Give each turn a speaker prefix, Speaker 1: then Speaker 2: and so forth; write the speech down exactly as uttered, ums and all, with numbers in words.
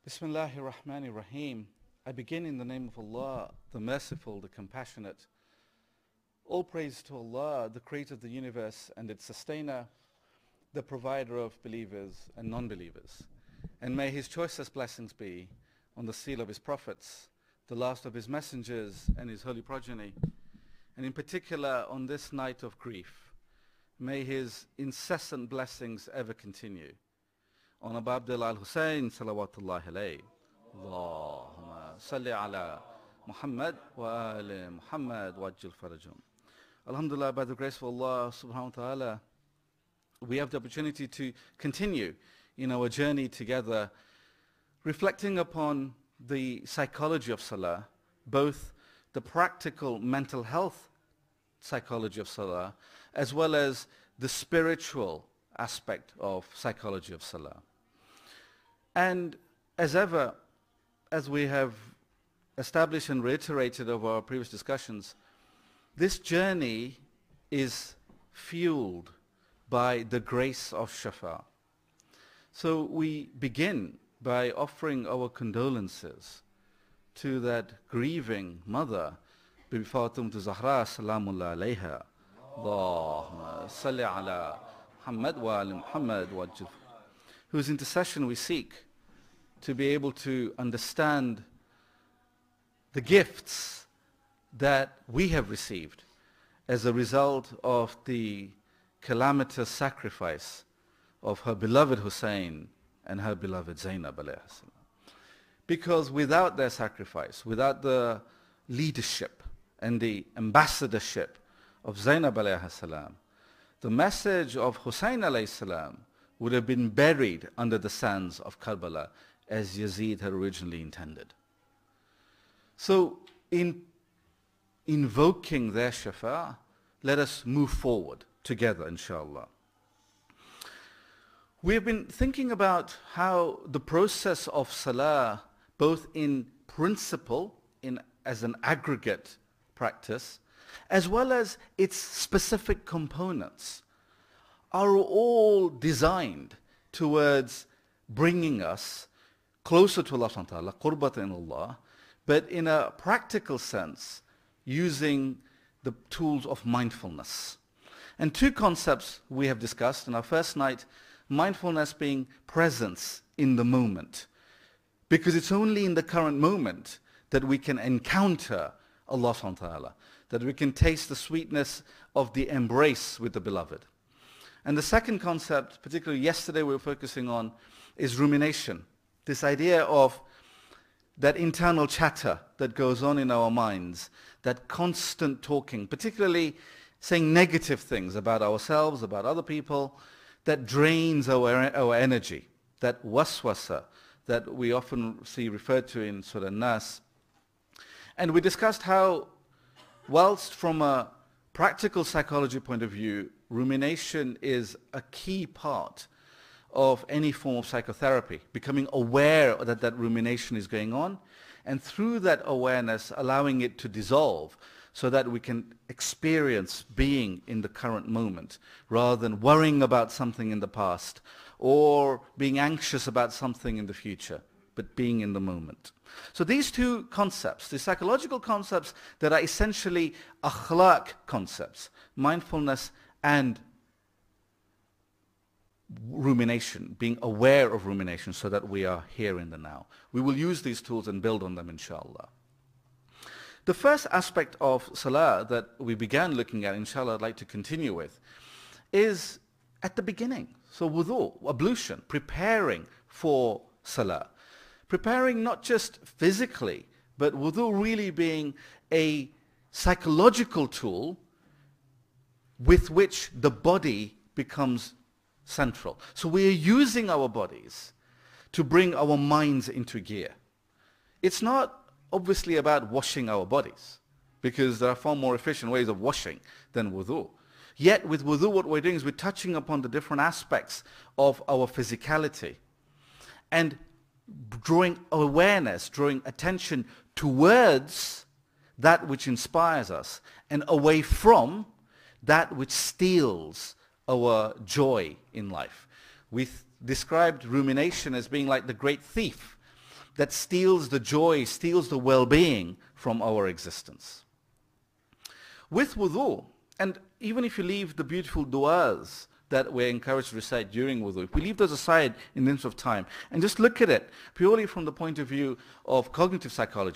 Speaker 1: Bismillahir Rahmanir Rahim. I begin in the name of Allah, the Merciful, the Compassionate. All praise to Allah, the Creator of the universe and its Sustainer, the Provider of believers and non-believers. And may His choicest blessings be on the seal of His prophets, the last of His messengers and His holy progeny, and in particular on this night of grief. May His incessant blessings ever continue on Abu Abdullah al-Hussein salawatullahi alayhi. Allahumma salli ala Muhammad wa ali Muhammad wa ajil farajum. Alhamdulillah, by the grace of Allah subhanahu wa ta'ala, we have the opportunity to continue in our journey together, reflecting upon the psychology of Salah, both the practical mental health psychology of Salah, as well as the spiritual aspect of psychology of Salah. And as ever, as we have established and reiterated over our previous discussions, this journey is fueled by the grace of Shafa. So we begin by offering our condolences to that grieving mother, Bibi Fatimah Zahra salamullah alayha. Allahumma salli ala Muhammad wa ali Muhammad wa ajil, whose intercession we seek to be able to understand the gifts that we have received as a result of the calamitous sacrifice of her beloved Hussein and her beloved Zainab alayhi salam. Because without their sacrifice, without the leadership and the ambassadorship of Zainab alayhi salam, the message of Hussein alayhi salam would have been buried under the sands of Karbala as Yazid had originally intended. So in invoking their shafa, let us move forward together, inshallah. We have been thinking about how the process of salah, both in principle, in, as an aggregate practice, as well as its specific components, are all designed towards bringing us closer to Allah subhanahu wa ta'ala, qurbatan in Allah, but in a practical sense, using the tools of mindfulness. And two concepts we have discussed in our first night, mindfulness being presence in the moment, because it's only in the current moment that we can encounter Allah subhanahu wa ta'ala, that we can taste the sweetness of the embrace with the beloved. And the second concept, particularly yesterday we were focusing on, is rumination. This idea of that internal chatter that goes on in our minds, that constant talking, particularly saying negative things about ourselves, about other people, that drains our, our energy, that waswasa that we often see referred to in Surah Nas. And we discussed how, whilst from a practical psychology point of view, rumination is a key part of any form of psychotherapy, becoming aware that that rumination is going on, and through that awareness allowing it to dissolve so that we can experience being in the current moment rather than worrying about something in the past or being anxious about something in the future, but being in the moment. So these two concepts, the psychological concepts that are essentially akhlaq concepts, mindfulness and rumination, being aware of rumination so that we are here in the now. We will use these tools and build on them, inshallah. The first aspect of salah that we began looking at, inshallah, I'd like to continue with, is at the beginning. So wudu, ablution, preparing for salah. Preparing not just physically, but wudu really being a psychological tool with which the body becomes central. So we are using our bodies to bring our minds into gear. It's not obviously about washing our bodies, because there are far more efficient ways of washing than wudu. Yet with wudu what we're doing is we're touching upon the different aspects of our physicality and drawing awareness, drawing attention towards that which inspires us and away from that which steals our joy in life. We described rumination as being like the great thief that steals the joy, steals the well-being from our existence. With wudu, and even if you leave the beautiful du'as that we're encouraged to recite during wudu, if we leave those aside in the interest of time and just look at it purely from the point of view of cognitive psychology,